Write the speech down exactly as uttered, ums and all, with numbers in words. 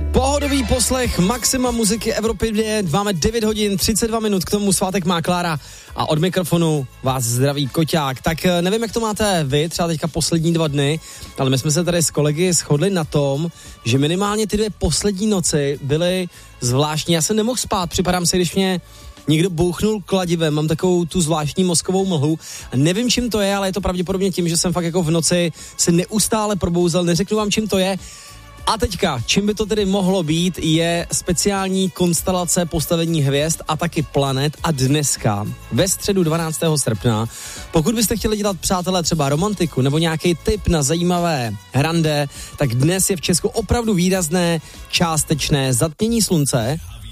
Pohodový poslech Maxima muziky Evropy dvě, máme devět hodin třicet dva minut, k tomu svátek má Klára a od mikrofonu vás zdraví Koťák. Tak nevím, jak to máte vy, třeba teďka poslední dva dny, ale my jsme se tady s kolegy shodli na tom, že minimálně ty dvě poslední noci byly zvláštní. Já jsem nemohl spát, připadám si, když mě někdo bouchnul kladivem, mám takovou tu zvláštní mozkovou mlhu. Nevím, čím to je, ale je to pravděpodobně tím, že jsem fakt jako v noci se neustále probouzel, neřeknu vám, čím to je. A teďka, čím by to tedy mohlo být, je speciální konstelace postavení hvězd a taky planet a dneska, ve středu dvanáctého srpna, pokud byste chtěli dělat, přátelé, třeba romantiku nebo nějaký tip na zajímavé rande, tak dnes je v Česku opravdu výrazné částečné zatmění slunce